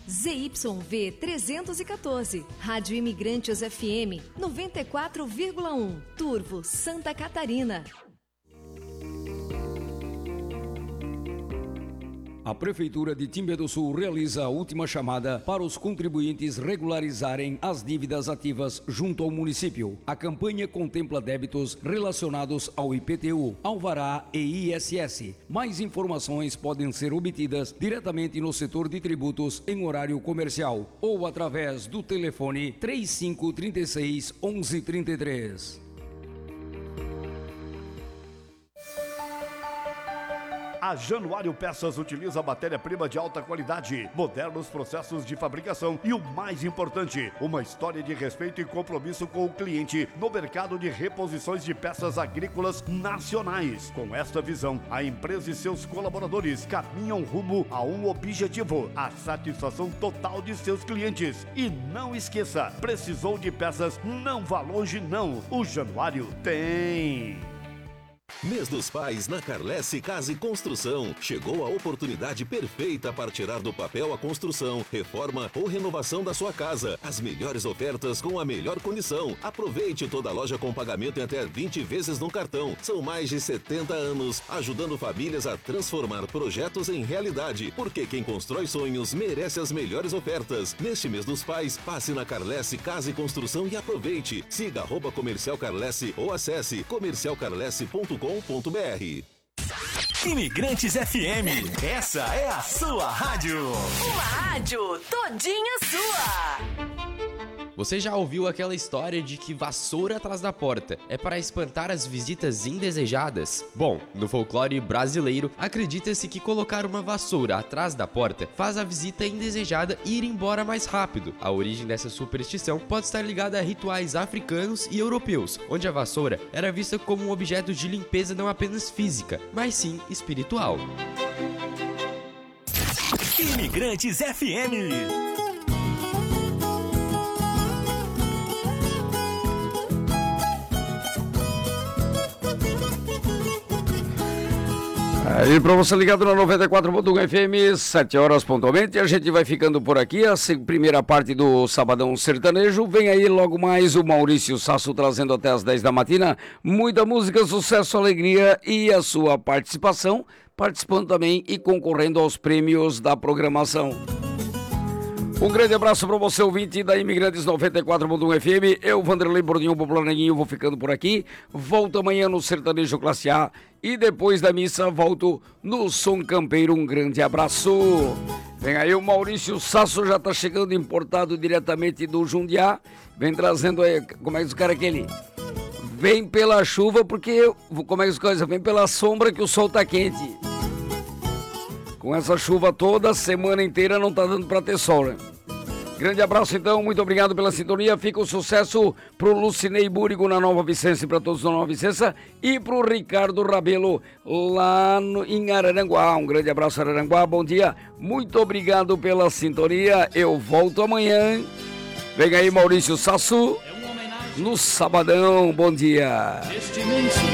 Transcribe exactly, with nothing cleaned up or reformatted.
Z Y V trezentos e quatorze, Rádio Imigrantes F M noventa e quatro vírgula um, Turvo, Santa Catarina. A Prefeitura de Timbé do Sul realiza a última chamada para os contribuintes regularizarem as dívidas ativas junto ao município. A campanha contempla débitos relacionados ao I P T U, Alvará e I S S. Mais informações podem ser obtidas diretamente no setor de tributos em horário comercial ou através do telefone três cinco três seis, onze trinta e três. A Januário Peças utiliza matéria-prima de alta qualidade, modernos processos de fabricação e o mais importante, uma história de respeito e compromisso com o cliente no mercado de reposições de peças agrícolas nacionais. Com esta visão, a empresa e seus colaboradores caminham rumo a um objetivo, a satisfação total de seus clientes. E não esqueça, precisou de peças? Não vá longe não, o Januário tem! Mês dos Pais na Carlesse Casa e Construção. Chegou a oportunidade perfeita para tirar do papel a construção, reforma ou renovação da sua casa. As melhores ofertas com a melhor condição. Aproveite toda a loja com pagamento em até vinte vezes no cartão. São mais de setenta anos ajudando famílias a transformar projetos em realidade. Porque quem constrói sonhos merece as melhores ofertas. Neste Mês dos Pais, passe na Carlesse Casa e Construção e aproveite. Siga arroba Comercial Carlesse ou acesse comercial carlesse ponto com ponto b r. Imigrantes F M, essa é a sua rádio. Uma rádio todinha sua. Você já ouviu aquela história de que vassoura atrás da porta é para espantar as visitas indesejadas? Bom, no folclore brasileiro, acredita-se que colocar uma vassoura atrás da porta faz a visita indesejada ir embora mais rápido. A origem dessa superstição pode estar ligada a rituais africanos e europeus, onde a vassoura era vista como um objeto de limpeza não apenas física, mas sim espiritual. Imigrantes F M. Aí para você ligado na noventa e quatro ponto um F M, sete horas pontualmente, a gente vai ficando por aqui, a primeira parte do Sabadão Sertanejo, vem aí logo mais o Maurício Sasso trazendo até as dez da matina, muita música, sucesso, alegria e a sua participação, participando também e concorrendo aos prêmios da programação. Um grande abraço para você, ouvinte da Imigrantes noventa e quatro ponto um F M. Eu, Vanderlei Bordinho, Popular Neguinho, vou ficando por aqui. Volto amanhã no Sertanejo Classe A e depois da missa volto no Som Campeiro. Um grande abraço. Vem aí o Maurício Sasso, já tá chegando importado diretamente do Jundiá. Vem trazendo aí, como é que os caras aquele? Vem pela chuva porque, como é que as coisas? Vem pela sombra que o sol tá quente. Com essa chuva toda, a semana inteira não tá dando pra ter sol, né? Grande abraço então, muito obrigado pela sintonia. Fica o sucesso pro Lucinei Búrigo na Nova Vicência, para todos da Nova Vicência, e pro Ricardo Rabelo lá no, em Araranguá. Um grande abraço, Araranguá, bom dia, muito obrigado pela sintonia. Eu volto amanhã. Vem aí Maurício Sasso no Sabadão, bom dia.